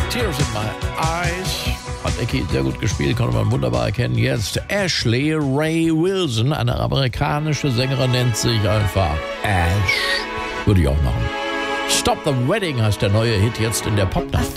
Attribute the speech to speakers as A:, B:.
A: Tears in My Eyes. Hat Ecki sehr gut gespielt, konnte man wunderbar erkennen. Jetzt Ashley Ray Wilson, eine amerikanische Sängerin, nennt sich einfach Ash. Würde ich auch machen. Stop the Wedding heißt der neue Hit jetzt in der Popnacht.